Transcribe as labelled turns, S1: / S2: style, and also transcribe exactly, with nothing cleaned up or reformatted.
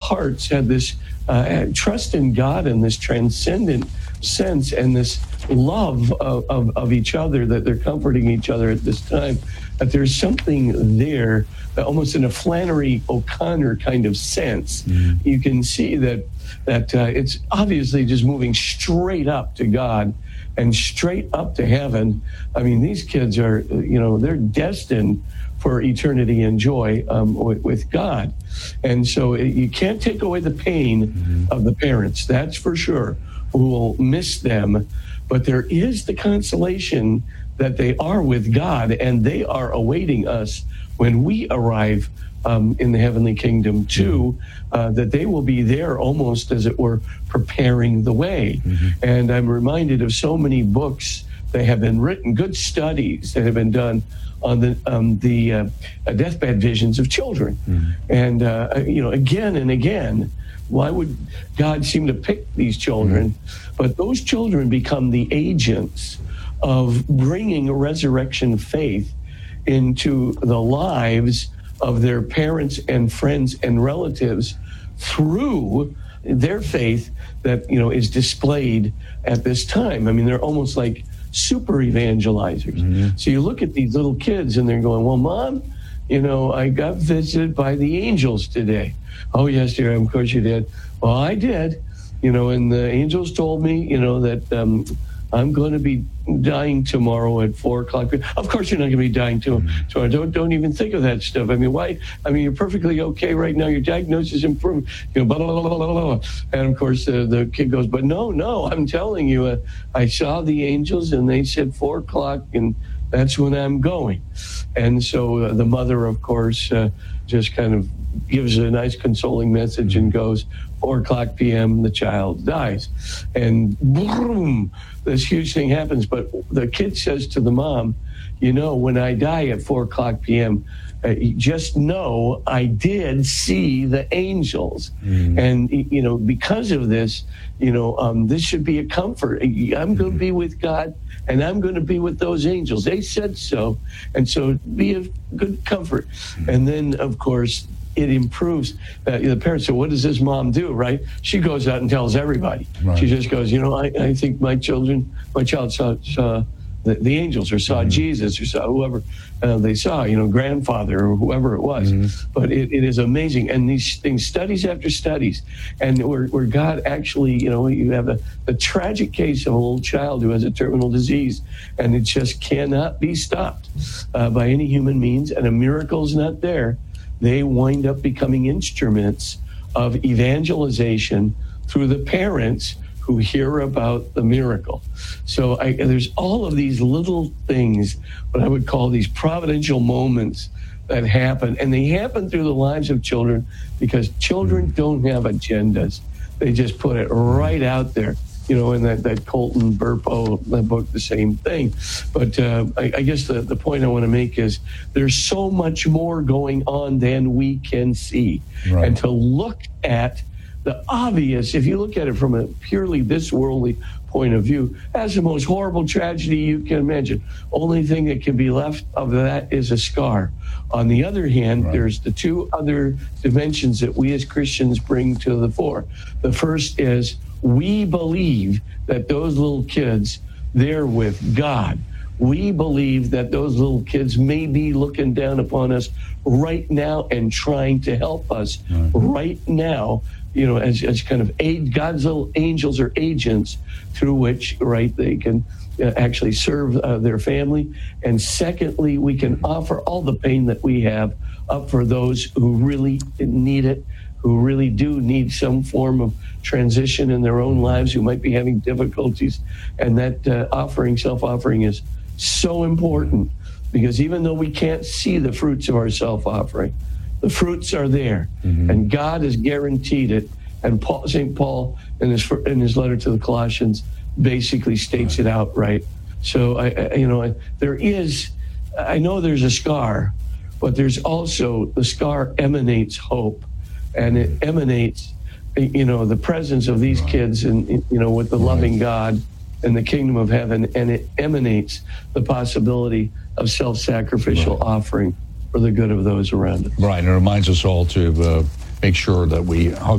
S1: hearts had this uh, trust in God and this transcendent sense and this love of, of, of each other, that they're comforting each other at this time, that there's something there, that almost in a Flannery O'Connor kind of sense. Mm-hmm. You can see that that uh, it's obviously just moving straight up to God and straight up to heaven. I mean, these kids are, you know, they're destined for eternity and joy um, with, with God. And so it, you can't take away the pain mm-hmm. of the parents, that's for sure, who will miss them. But there is the consolation that they are with God, and they are awaiting us when we arrive um, in the heavenly kingdom too, uh, that they will be there almost, as it were, preparing the way. Mm-hmm. And I'm reminded of so many books that have been written, good studies that have been done on the um, the uh, deathbed visions of children. Mm-hmm. And, uh, you know, again and again, why would God seem to pick these children? Mm-hmm. But those children become the agents of bringing a resurrection faith into the lives of their parents and friends and relatives through their faith that, you know, is displayed at this time. I mean, they're almost like super evangelizers. Mm-hmm. So you look at these little kids and they're going, well, Mom, you know, I got visited by the angels today. Oh, yes, dear, of course you did. Well, I did, you know, and the angels told me, you know, that um, I'm going to be dying tomorrow at four o'clock. Of course, you're not going to be dying to, tomorrow. Don't don't even think of that stuff. I mean, why? I mean, you're perfectly okay right now. Your diagnosis improved. You know, blah, blah, blah, blah, blah. And of course, uh, the kid goes, but no, no, I'm telling you, uh, I saw the angels and they said four o'clock, and that's when I'm going. And so uh, the mother, of course, uh, just kind of gives a nice consoling message and goes, four o'clock p.m., the child dies. And boom, this huge thing happens. But the kid says to the mom, you know, when I die at four o'clock p.m., uh, just know I did see the angels. Mm. And, you know, because of this, you know, um, this should be a comfort. I'm going to be with God, and I'm going to be with those angels. They said so. And so be of good comfort. Mm. And then, of course, it improves. Uh, the parents say, what does this mom do, right? She goes out and tells everybody. Right. She just goes, you know, I, I think my children, my child saw, saw the, the angels, or saw mm-hmm. Jesus, or saw whoever uh, they saw, you know, grandfather or whoever it was. Mm-hmm. But it, it is amazing. And these things, studies after studies, and where, where God actually, you know, you have a, a tragic case of a little child who has a terminal disease, and it just cannot be stopped uh, by any human means, and a miracle is not there. They wind up becoming instruments of evangelization through the parents who hear about the miracle. So I, there's all of these little things, what I would call these providential moments that happen. And they happen through the lives of children because children don't have agendas. They just put it right out there. You know, in that, that Colton Burpo that book, the same thing. But uh, I, I guess the, the point I want to make is there's so much more going on than we can see. Right. And to look at the obvious, if you look at it from a purely this worldly point of view, that's the most horrible tragedy you can imagine. Only thing that can be left of that is a scar. On the other hand, right. there's the two other dimensions that we as Christians bring to the fore. The first is we believe that those little kids, they're with God. We believe that those little kids may be looking down upon us right now and trying to help us right, right now, you know, as, as kind of aid, God's little angels or agents through which, right, they can uh, actually serve uh, their family. And secondly, we can offer all the pain that we have up for those who really need it, who really do need some form of transition in their own lives, who might be having difficulties. And that uh, offering, self-offering is so important, because even though we can't see the fruits of our self-offering, the fruits are there, mm-hmm. and God has guaranteed it. And Paul, Saint Paul, in his in his letter to the Colossians, basically states right. it outright. So, I, I, you know, I, there is, I know there's a scar, but there's also, the scar emanates hope, and it emanates, you know, the presence of these right. kids, and you know, with the right. loving God and the kingdom of heaven, and it emanates the possibility of self-sacrificial right. offering for the good of those around us.
S2: Right, and it reminds us all to uh, make sure that we hug